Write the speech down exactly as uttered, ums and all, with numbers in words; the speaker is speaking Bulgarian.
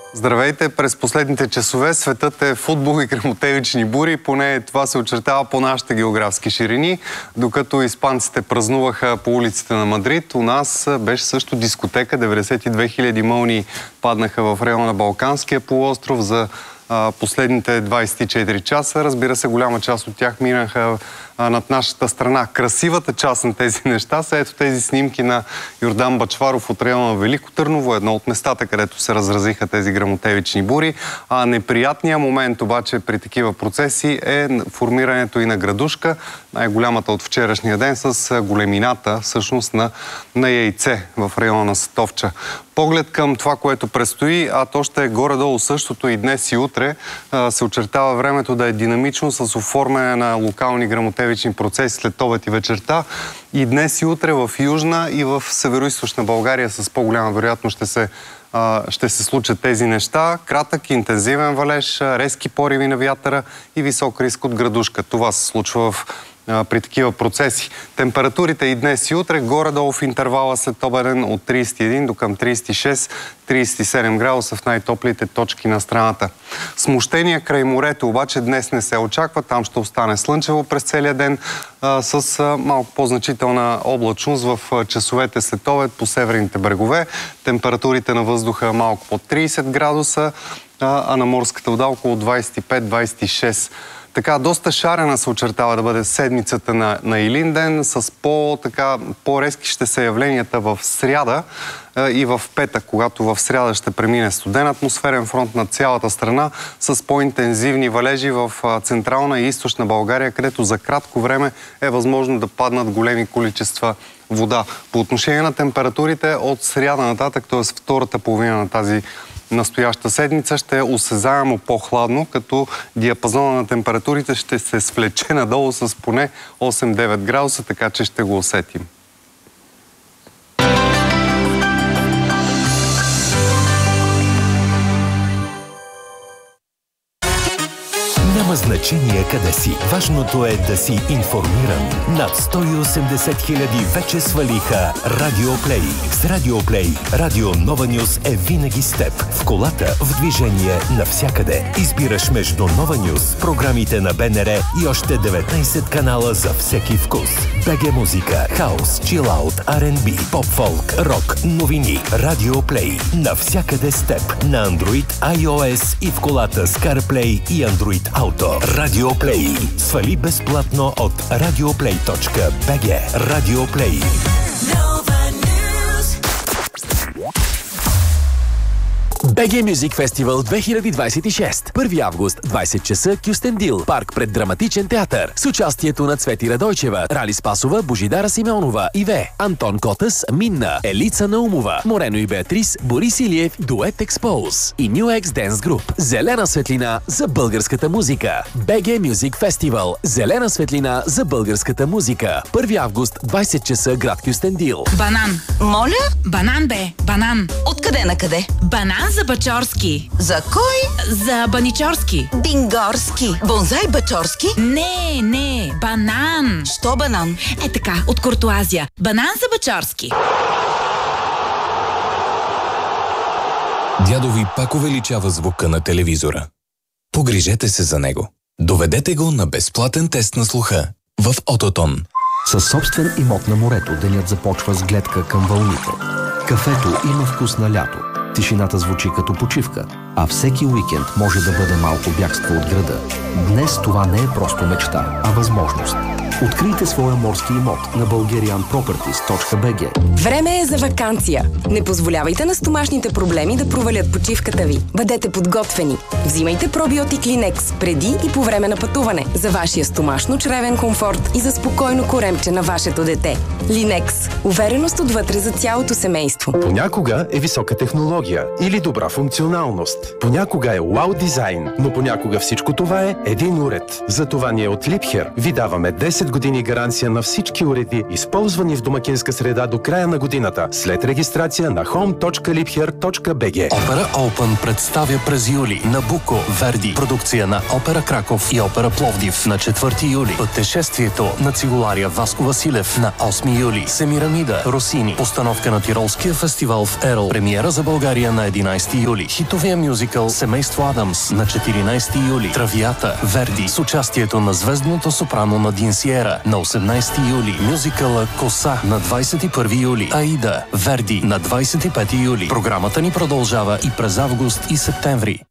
Здравейте! През последните часове светът е футбол и гръмотевични бури, поне това се очертава по нашите географски ширини. Докато испанците празнуваха по улиците на Мадрид, у нас беше също дискотека. деветдесет и две хиляди мълнии паднаха в района на Балканския полуостров за а, последните двадесет и четири часа. Разбира се, голяма част от тях минаха а, над нашата страна. Красивата част на тези неща са ето тези снимки на Йордан Бъчваров от района на Велико Търново, едно от местата, където се разразиха тези гръмотевични бури. А неприятният момент обаче при такива процеси е формирането и на градушка, най-голямата от вчерашния ден, с големината всъщност на, на яйце в района на Сатовча. Поглед към това, което предстои, а то ще е горе-долу същото и днес и утре, се очертава времето да е динамично с оформяне на локални гръмотевични процеси след обед и вечерта. И днес и утре в Южна и в Североизточна България с по-голяма вероятност ще се, ще се случат тези неща. Кратък, интензивен валеж, резки пориви на вятъра и висок риск от градушка. Това се случва в при такива процеси. Температурите и днес и утре горе-долу в интервала след обеден от тридесет и един до към тридесет и шест - тридесет и седем градуса в най-топлите точки на страната. Смущения край морето обаче днес не се очаква. Там ще остане слънчево през целия ден а, с а, малко по-значителна облачност в часовете след обед по северните брегове. Температурите на въздуха малко под тридесет градуса, а, а на морската вода около двадесет и пет - двадесет и шест. Така, доста шарена се очертава да бъде седмицата на, на Илинден, с по-така, по-резки ще са явленията в сряда а, и в петък, когато в сряда ще премине студен атмосферен фронт на цялата страна с по-интензивни валежи в а, централна и източна България, където за кратко време е възможно да паднат големи количества вода. По отношение на температурите от сряда нататък, т.е. втората половина на тази настояща седмица, ще е осезаемо по-хладно, като диапазона на температурите ще се свлече надолу с поне осем - девет градуса, така че ще го усетим. Няма значение къде си. Важното е да си информиран. Над сто и осемдесет хиляди вече свалиха Радио Плей. С Радио Плей Радио Нова Нюз е винаги с теб. В колата, в движение, навсякъде. Избираш между Нова Нюз, програмите на БНР и още деветнадесет канала за всеки вкус. БГ музика, хаус, чилаут, Ар енд Би, поп-фолк, рок, новини. Радио Плей. Навсякъде с теб. На Android, iOS и в колата с CarPlay и Android Auto. Радио Плей. Свали безплатно от радиоплей точка би джи. Радио Плей. би джи Music Festival две хиляди двадесет и шест. първи август, двадесет часа, Кюстендил, парк пред Драматичен театър. С участието на Цвети Радойчева, Рали Спасова, Божидара Симеонова, Иве, Антон Котас, Минна, Елица Наумова, Морено и Беатрис, Борис Илиев, Дует Експоуз и New X Dance Group. Зелена светлина за българската музика. би джи Music Festival. Зелена светлина за българската музика. първи август, двадесет часа, град Кюстендил. Банан. Моля? Банан бе. Банан. Откъде на къде? Банан за Бачорски. За кой? За Баничорски. Бингорски. Бонзай Бачорски? Не, не. Банан. Що банан? Е така, от Куртуазия. Банан за Бачорски. Дядо ви пак увеличава звука на телевизора. Погрижете се за него. Доведете го на безплатен тест на слуха в Ототон. Със собствен имот на морето денят започва с гледка към вълните. Кафето има вкус на лято. Тишината звучи като почивка, а всеки уикенд може да бъде малко бягство от града. Днес това не е просто мечта, а възможност. Открийте своя морски имот на bulgarian properties точка би джи. Време е за ваканция. Не позволявайте на стомашните проблеми да провалят почивката ви. Бъдете подготвени. Взимайте пробиотик Линекс преди и по време на пътуване за вашия стомашно-чревен комфорт и за спокойно коремче на вашето дете. Линекс. Увереност отвътре за цялото семейство. Понякога е висока технология или добра функционалност. Понякога е уау дизайн, но понякога всичко това е един уред. Затова ние от Липхер ви даваме десет двадесет години гаранция на всички уреди, използвани в домакинска среда до края на годината, след регистрация на home точка liebherr точка b g. Опера Open представя през юли Набуко, Верди, продукция на Опера Краков и Опера Пловдив на четвърти юли. Пътешествието на цигуларя Васко Василев на осми юли. Семирамида, Росини, постановка на Тиролския фестивал в Ерл. Премиера за България на единадесети юли. Хитовия мюзикъл Семейство Адамс на четиринадесети юли. Травията, Верди, с участието на звездното сопрано Надин Сиера на осемнадесети юли. Мюзикъла Коса на двадесет и първи юли. Аида, Верди на двадесет и пети юли. Програмата ни продължава и през август и септември.